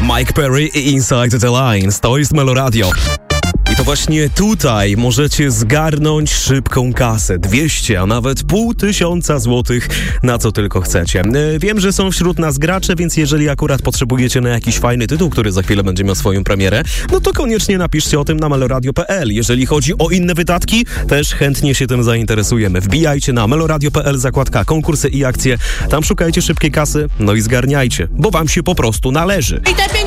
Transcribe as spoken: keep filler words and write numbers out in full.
Mike Perry i Inside the Lines. To jest Meloradio. I to właśnie tutaj możecie zgarnąć szybką kasę. dwieście, a nawet pół tysiąca złotych, na co tylko chcecie. Wiem, że są wśród nas gracze, więc jeżeli akurat potrzebujecie na jakiś fajny tytuł, który za chwilę będzie miał swoją premierę, no to koniecznie napiszcie o tym na meloradio kropka p l. Jeżeli chodzi o inne wydatki, też chętnie się tym zainteresujemy. Wbijajcie na meloradio kropka p l, zakładka konkursy i akcje. Tam szukajcie szybkiej kasy, no i zgarniajcie, bo wam się po prostu należy. I te